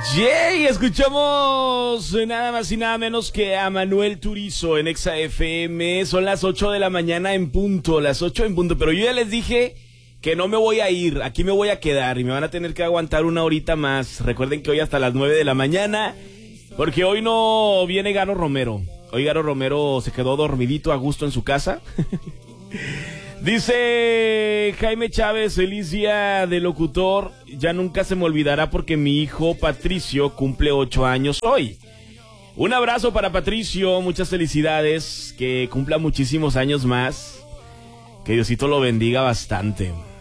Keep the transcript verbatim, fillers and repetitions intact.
Yay, escuchamos nada más y nada menos que a Manuel Turizo en Exa F M. Son las ocho de la mañana en punto, las ocho en punto. Pero yo ya les dije que no me voy a ir, aquí me voy a quedar y me van a tener que aguantar una horita más. Recuerden que hoy hasta las nueve de la mañana, porque hoy no viene Garo Romero. Hoy Garo Romero se quedó dormidito a gusto en su casa. Dice Jaime Chávez, feliz día de locutor. Ya nunca se me olvidará porque mi hijo Patricio cumple ocho años hoy. Un abrazo para Patricio, muchas felicidades, que cumpla muchísimos años más. Que Diosito lo bendiga bastante.